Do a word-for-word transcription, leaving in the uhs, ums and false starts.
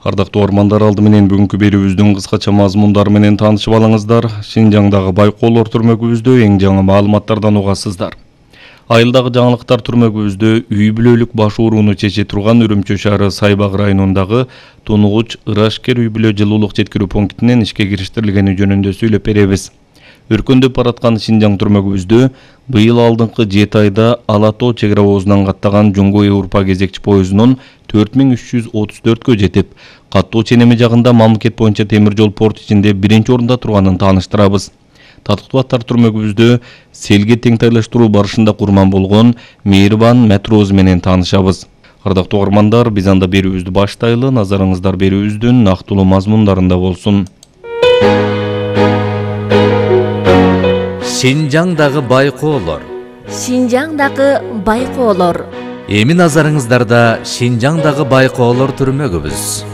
Ардактуу угармандар, алды менен бүгүнкү берүүбүздүн кыскача мазмундары менен таанышып алыңыздар. Шинжаңдагы байкоолор түрмөгүбүздө эң жаңы маалыматтардан угасыздар. Айылдагы жаңылыктар түрмөгүбүздө үй бүлөлүк баш ооруну чече турган Үрүмчү шаары Сайбак районундагы Тунугуч Ырашкер үй бүлө жылуулук жеткирүү пунктинен ишке кириштирилгени жөнүндө сүйлөп беребиз. Өркөндөп бараткан Шинжаң түрмөгүбүздө быйыл алдыңкы жети айда Ала Тоо чек ара оозунан каттаган Жуңгой Урпа кезекчи поездунун төрт миң үч жүз отуз төрткө жетип, каттоо ченеми жагында мамлекет боюнча темир жол порт ичинде биринчи орунда турганын тааныштырабыз. Татыктуулар түрмөгүбүздө селге теңтайлаштыруу барышында курман болгон Мейирбан Мәтрооз менен таанышабыз. Ардактуу угармандар, биз анда берүүбүздү баштайлы, назарыңыздар берүүбүздүн нактылуу мазмундарында болсун. Шинжаңдагы байкоолор. Шинжаңдагы байкоолор. Эми назарыңыздарда Шинжаңдагы байкоолор түрмөгүбүз.